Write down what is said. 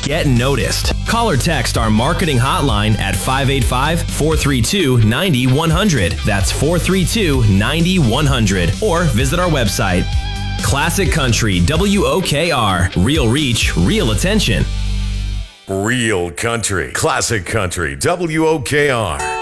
Get noticed. Call or text our marketing hotline at 585-432-9100. That's 432-9100. Or visit our website. Classic Country, WOKR. Real reach, real attention. Real country. Classic Country, WOKR.